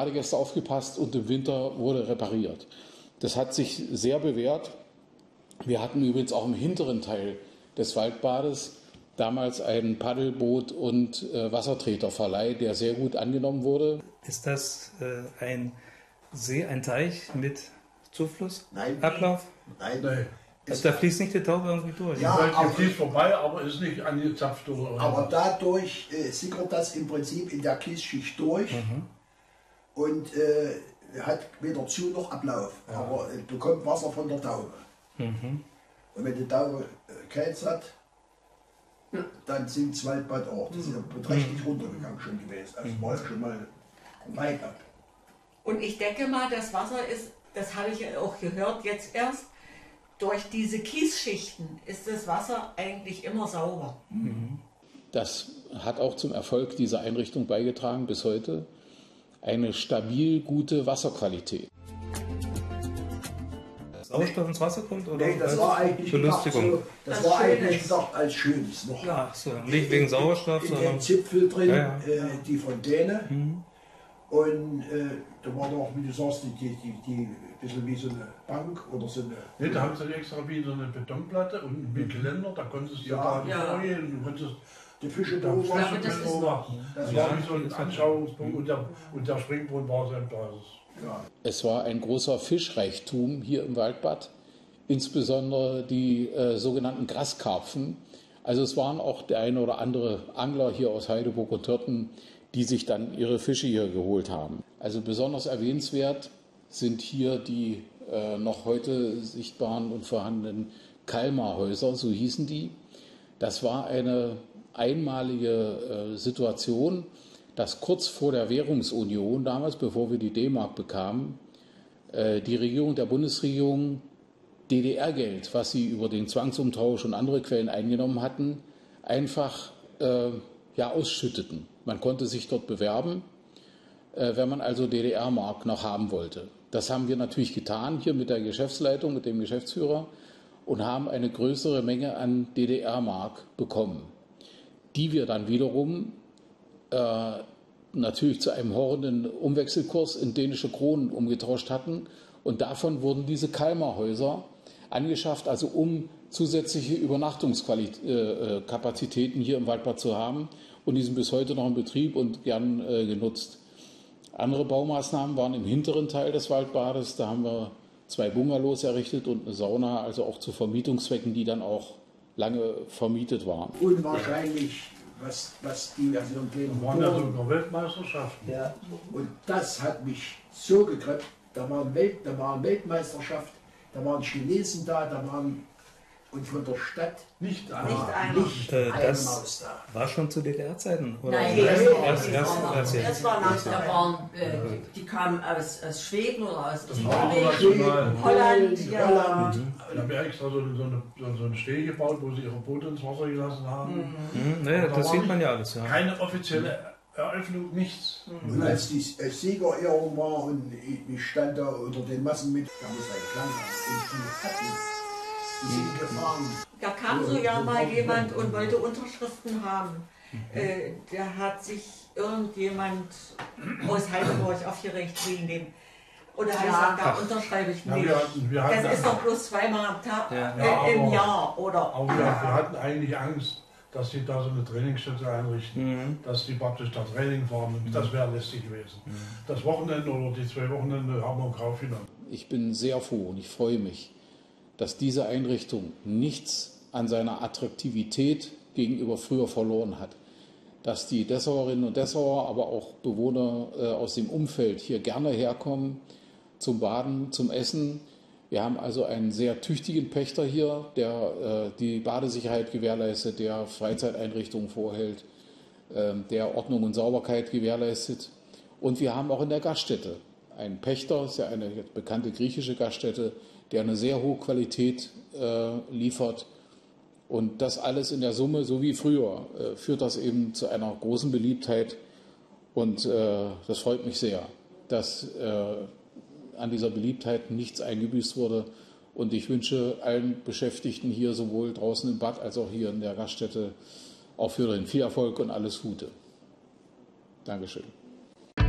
Badegäste aufgepasst und im Winter wurde repariert. Das hat sich sehr bewährt. Wir hatten übrigens auch im hinteren Teil des Waldbades damals einen Paddelboot- und Wassertreterverleih, der sehr gut angenommen wurde. Ist das ein See, ein Teich mit Zufluss? Nein. Ablauf? Nein. Also da fließt nicht die Taube irgendwie durch? Ja, die fließt vorbei, aber ist nicht angezapft. Aber dadurch sickert das im Prinzip in der Kiesschicht durch und hat weder Zu- noch Ablauf, aber bekommt Wasser von der Taube. Und wenn die Taube Käse hat, dann sinkt das Waldbad auch. Das ist ja beträchtlich runtergegangen schon gewesen. Also war schon mal weit ab. Und ich denke mal, das Wasser ist, das habe ich ja auch gehört jetzt erst, durch diese Kiesschichten ist das Wasser eigentlich immer sauber. Das hat auch zum Erfolg dieser Einrichtung beigetragen bis heute. Eine stabil gute Wasserqualität. Sauerstoff ins Wasser kommt? Oder Nee, das war eigentlich Belustigung? so, das war eigentlich gedacht als Schönes noch. Ja, so. Nicht wegen Sauerstoff, In sondern... dem Zipfel drin, Ja, die Fontäne. Und da war noch, wie du sagst, die ein bisschen wie so eine Bank oder so eine... Nee, da haben sie extra wie so eine Betonplatte und mit Geländer, da konntest du da vorgehen und du konntest die Fische da beobachten. Das war wie so ein Anschauungspunkt und der Springbrunnen war so ein Basis. Ja. Es war ein großer Fischreichtum hier im Waldbad, insbesondere die sogenannten Graskarpfen. Also es waren auch der eine oder andere Angler hier aus Heideburg und Törten, die sich dann ihre Fische hier geholt haben. Also besonders erwähnenswert sind hier die noch heute sichtbaren und vorhandenen Kalmarhäuser, so hießen die. Das war eine einmalige Situation, dass kurz vor der Währungsunion damals, bevor wir die D-Mark bekamen, die Regierung der Bundesregierung DDR-Geld, was sie über den Zwangsumtausch und andere Quellen eingenommen hatten, einfach ausschütteten. Man konnte sich dort bewerben, wenn man also DDR-Mark noch haben wollte. Das haben wir natürlich getan, hier mit der Geschäftsleitung, mit dem Geschäftsführer, und haben eine größere Menge an DDR-Mark bekommen, die wir dann wiederum natürlich zu einem horrenden Umwechselkurs in dänische Kronen umgetauscht hatten. Und davon wurden diese Kalmarhäuser angeschafft, also um zusätzliche Übernachtungskapazitäten hier im Waldbad zu haben. Und die sind bis heute noch in Betrieb und gern genutzt. Andere Baumaßnahmen waren im hinteren Teil des Waldbades. Da haben wir 2 Bungalows errichtet und eine Sauna, also auch zu Vermietungszwecken, die dann auch lange vermietet waren. Unwahrscheinlich, was die Version Da waren ja sogar Weltmeisterschaften. Ja, und das hat mich so gekriegt. Da waren Weltmeisterschaft, da waren Chinesen da, und von der Stadt Nicht war einer. nicht eine Das Maus da. war schon zu DDR-Zeiten? oder? Nein, Erst das war nach Da waren, die kamen aus Schweden oder aus Norwegen, Holland, ja. Holland. Da haben wir extra so eine Stege gebaut, wo sie ihre Boote ins Wasser gelassen haben. Nee, das sieht man ja alles. Ja. Keine offizielle Eröffnung, nichts. Und als die Siegerehrung war und ich stand da unter den Massen mit, da muss eine Schlange und die hatten, die sind gefahren. Da kam so ja mal jemand und wollte Unterschriften haben. Da hat sich irgendjemand aus Heidelberg aufgeregt wegen dem. Oder habe ich gesagt, da unterschreibe ich nicht. Das ist doch bloß zweimal am Tag im Jahr, oder? Aber wir hatten eigentlich Angst, dass sie da so eine Trainingsstätte einrichten, dass die praktisch da Training fahren. Das wäre lästig gewesen. Das Wochenende oder die 2 Wochenende haben wir in Kauf genommen. Ich bin sehr froh und ich freue mich, dass diese Einrichtung nichts an seiner Attraktivität gegenüber früher verloren hat. Dass die Dessauerinnen und Dessauer, aber auch Bewohner aus dem Umfeld hier gerne herkommen zum Baden, zum Essen. Wir haben also einen sehr tüchtigen Pächter hier, der die Badesicherheit gewährleistet, der Freizeiteinrichtungen vorhält, der Ordnung und Sauberkeit gewährleistet. Und wir haben auch in der Gaststätte einen Pächter, das ist ja eine bekannte griechische Gaststätte, der eine sehr hohe Qualität liefert. Und das alles in der Summe, so wie früher, führt das eben zu einer großen Beliebtheit. Und das freut mich sehr, dass an dieser Beliebtheit nichts eingebüßt wurde. Und ich wünsche allen Beschäftigten hier, sowohl draußen im Bad als auch hier in der Gaststätte, auch für den viel Erfolg und alles Gute. Dankeschön.